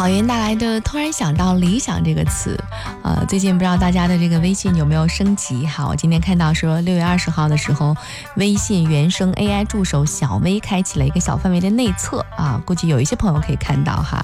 好云带来的突然想到理想这个词，最近不知道大家的这个微信有没有升级哈？我今天看到说6月20号的时候，微信原生 AI 助手小微开启了一个小范围的内测啊，估计有一些朋友可以看到哈。